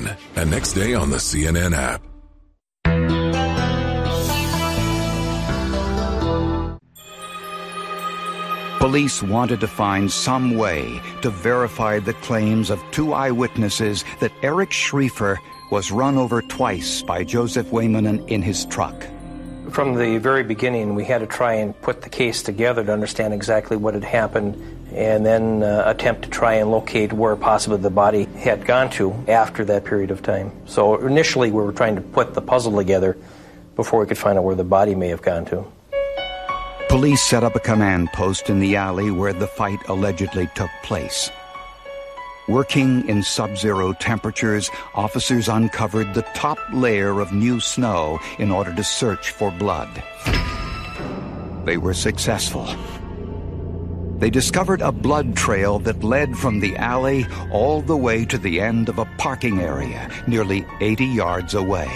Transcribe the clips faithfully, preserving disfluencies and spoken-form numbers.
and next day on the C N N app. Police wanted to find some way to verify the claims of two eyewitnesses that Eric Schrieffer was run over twice by Joseph Waymanen in his truck. From the very beginning, we had to try and put the case together to understand exactly what had happened, and then uh, attempt to try and locate where possibly the body had gone to after that period of time. So initially we were trying to put the puzzle together before we could find out where the body may have gone to. Police set up a command post in the alley where the fight allegedly took place. Working in sub-zero temperatures, officers uncovered the top layer of new snow in order to search for blood. They were successful. They discovered a blood trail that led from the alley all the way to the end of a parking area, nearly eighty yards away.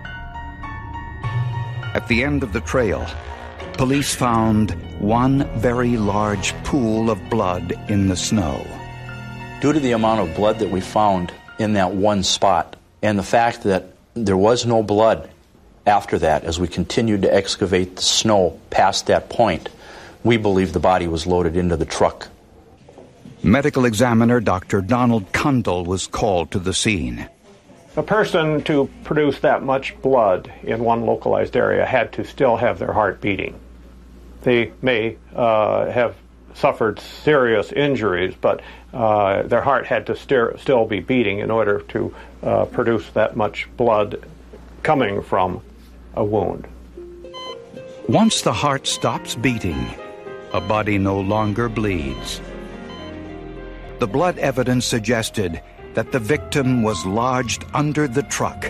At the end of the trail, police found one very large pool of blood in the snow. Due to the amount of blood that we found in that one spot, and the fact that there was no blood after that as we continued to excavate the snow past that point, we believe the body was loaded into the truck. Medical examiner Doctor Donald Kundal was called to the scene. A person to produce that much blood in one localized area had to still have their heart beating. They may uh, have suffered serious injuries, but uh, their heart had to steer, still be beating in order to uh, produce that much blood coming from a wound. Once the heart stops beating, a body no longer bleeds. The blood evidence suggested that the victim was lodged under the truck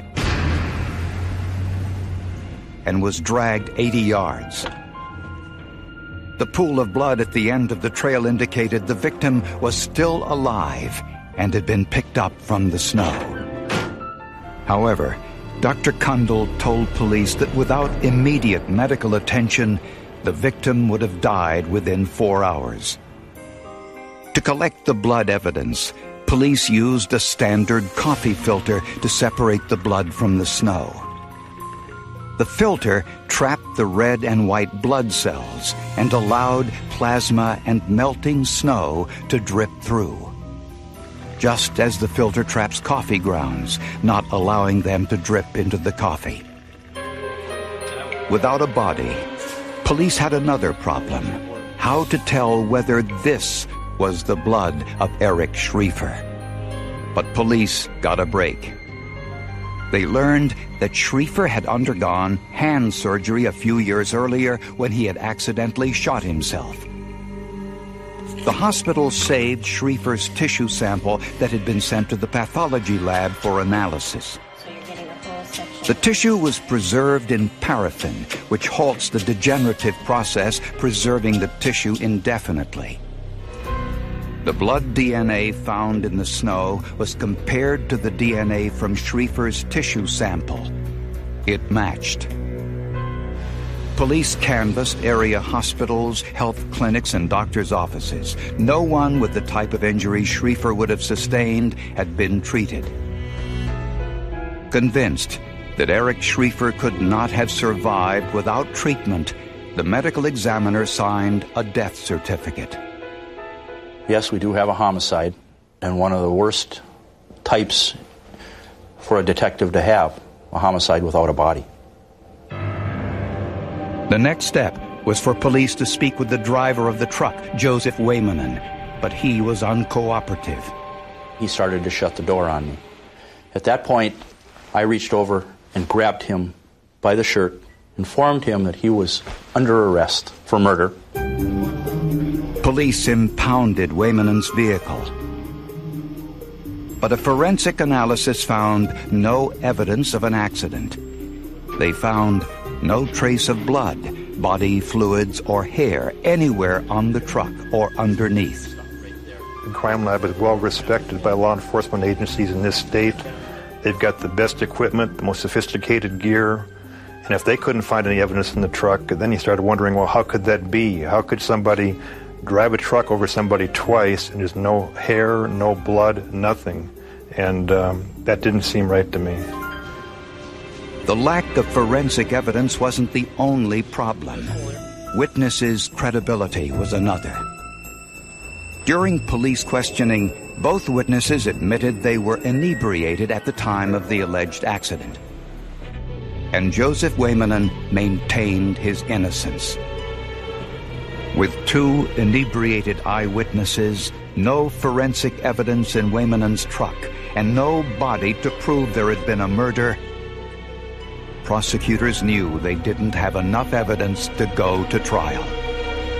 and was dragged eighty yards. The pool of blood at the end of the trail indicated the victim was still alive and had been picked up from the snow. However, Doctor Kundal told police that without immediate medical attention, the victim would have died within four hours. To collect the blood evidence, police used a standard coffee filter to separate the blood from the snow. The filter trapped the red and white blood cells and allowed plasma and melting snow to drip through, just as the filter traps coffee grounds, not allowing them to drip into the coffee. Without a body, police had another problem: how to tell whether this was the blood of Eric Schrieffer. But police got a break. They learned that Schrieffer had undergone hand surgery a few years earlier when he had accidentally shot himself. The hospital saved Schrieffer's tissue sample that had been sent to the pathology lab for analysis. The tissue was preserved in paraffin, which halts the degenerative process, preserving the tissue indefinitely. The blood D N A found in the snow was compared to the D N A from Schrieffer's tissue sample. It matched. Police canvassed area hospitals, health clinics, and doctors' offices. No one with the type of injury Schrieffer would have sustained had been treated. Convinced that Eric Schrieffer could not have survived without treatment, the medical examiner signed a death certificate. Yes, we do have a homicide, and one of the worst types for a detective to have, a homicide without a body. The next step was for police to speak with the driver of the truck, Joseph Waymanen, but he was uncooperative. He started to shut the door on me. At that point, I reached over and grabbed him by the shirt, informed him that he was under arrest for murder. Police impounded Waymanen's vehicle. But a forensic analysis found no evidence of an accident. They found no trace of blood, body fluids, or hair anywhere on the truck or underneath. The crime lab is well respected by law enforcement agencies in this state. They've got the best equipment, the most sophisticated gear. And if they couldn't find any evidence in the truck, then you started wondering, well, how could that be? How could somebody drive a truck over somebody twice and there's no hair, no blood, nothing? and um, that didn't seem right to me. The lack of forensic evidence wasn't the only problem. Witnesses' credibility was another. During police questioning, both witnesses admitted they were inebriated at the time of the alleged accident. And Joseph Waymanen maintained his innocence. With two inebriated eyewitnesses, no forensic evidence in Waymanen's truck, and no body to prove there had been a murder, prosecutors knew they didn't have enough evidence to go to trial.